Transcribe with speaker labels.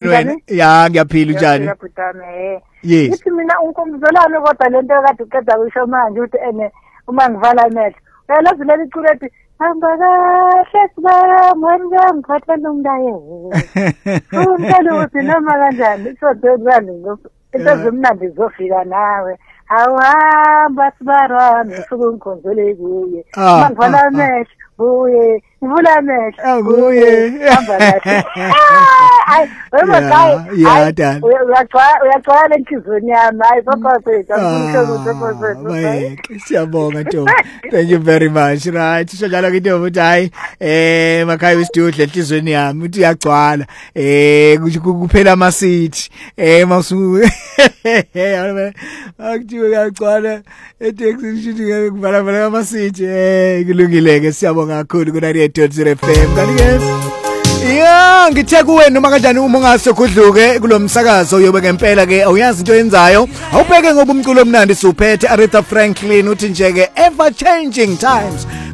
Speaker 1: wena ya ngiyaphila njani yes
Speaker 2: ithi mina unkumzolana kodwa lento kade uqeda kusho manje uthi ene uma ngivala amehlo uyalazi leli culo ethi hamba kahle siba manje ngiphathela umndaye umntana uthi noma kanjani sodezani into zimnandi zofika nawe awuhamba sibarami usuke ungikhonzele kuye uma ngivala amehlo uye ngivula amehlo
Speaker 1: kuye
Speaker 2: hamba kahle wema kai uyagcwala enhlizweni yami hayi papa sethu angikho
Speaker 1: ukuthi siyabonga Ntombi thank you very much right sijala ke Ntombi uthi hayi makhaya usidudle enhlizweni yami uthi uyagcwala kuphela amasithi mawusu akuthiwe uyagcwala eTexas shithi kuvala vala amasithi kulungile ke siyabonga kakhulu ku 98.0 FM kanti ke yeah ngithe kuwe noma kanjani uma ungase kudluke kulomsakazo uyobe ngempela ke awuyazi into yenzayo awubheke ngoba umculo omnandi suphethe Aretha Franklin uthi nje ke ever changing times